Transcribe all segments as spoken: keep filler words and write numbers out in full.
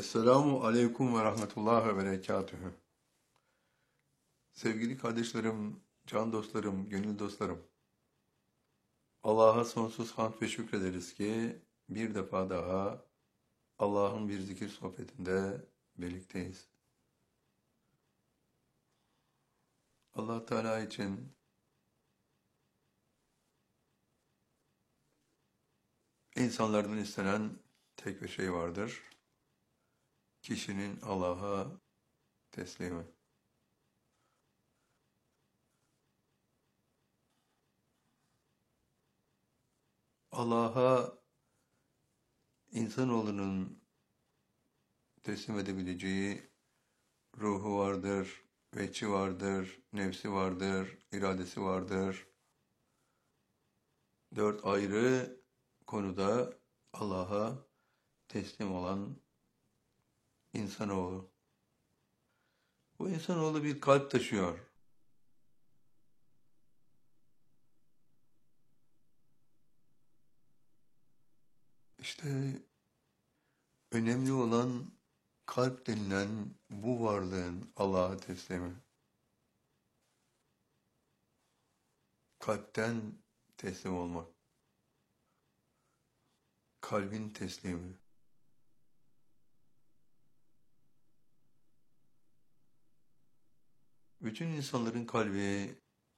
Esselamu Aleyküm ve Rahmetullah ve Berekatühü. Sevgili kardeşlerim, can dostlarım, gönül dostlarım. Allah'a sonsuz hamd ve şükrederiz ki bir defa daha Allah'ın bir zikir sohbetinde birlikteyiz. Allah Teala için insanlardan istenen tek bir şey vardır. Kişinin Allah'a teslimi. Allah'a insanoğlunun teslim edebileceği ruhu vardır, veçi vardır, nefsi vardır, iradesi vardır. Dört ayrı konuda Allah'a teslim olan insanoğlu. Bu insanoğlu bir kalp taşıyor. İşte önemli olan kalp denilen bu varlığın Allah'a teslimi. Kalpten teslim olmak. Kalbin teslimi. Bütün insanların kalbi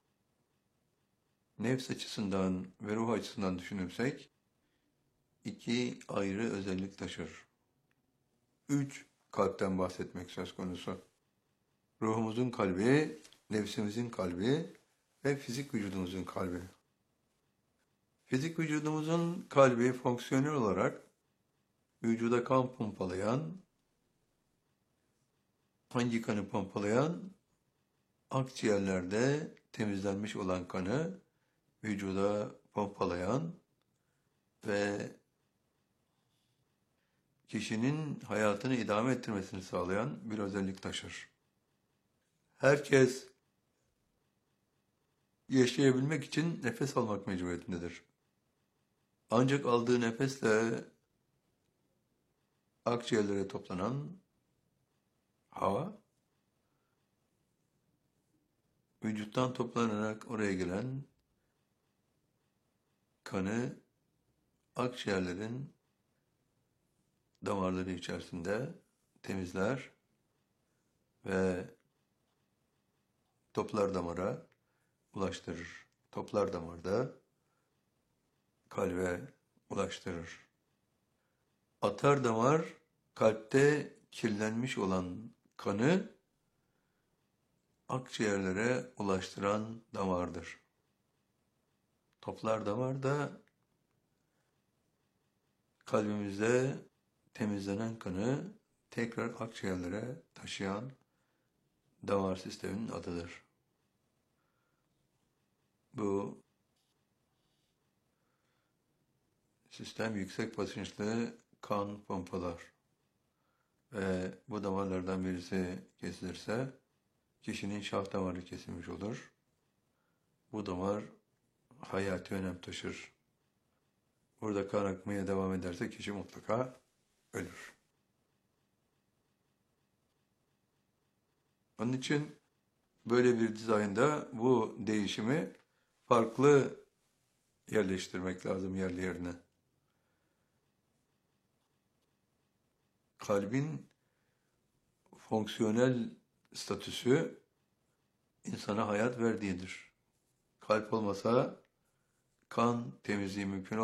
nefs açısından ve ruh açısından düşünürsek iki ayrı özellik taşır. Üç kalpten bahsetmek söz konusu. Ruhumuzun kalbi, nefsimizin kalbi ve fizik vücudumuzun kalbi. Fizik vücudumuzun kalbi fonksiyonel olarak vücuda kan pompalayan, hangi kanı pompalayan? Akciğerlerde temizlenmiş olan kanı vücuda pompalayan ve kişinin hayatını idame ettirmesini sağlayan bir özellik taşır. Herkes yaşayabilmek için nefes almak mecburiyetindedir. Ancak aldığı nefesle akciğerlere toplanan hava, vücuttan toplanarak oraya gelen kanı akciğerlerin damarları içerisinde temizler ve toplar damara ulaştırır. Toplar damarda kalbe ulaştırır. Atar damar kalpte kirlenmiş olan kanı akciğerlere ulaştıran damardır. Toplar damarda kalbimizde temizlenen kanı tekrar akciğerlere taşıyan damar sisteminin adıdır. Bu sistem yüksek basınçlı kan pompalar ve bu damarlardan birisi kesilirse kişinin şah damarı kesilmiş olur. Bu damar hayati önem taşır. Burada kan akmaya devam ederse kişi mutlaka ölür. Onun için böyle bir dizaynda bu değişimi farklı yerleştirmek lazım yerli yerine. Kalbin fonksiyonel statüsü insana hayat verdiğidir. Kalp olmasa kan temizliği mümkün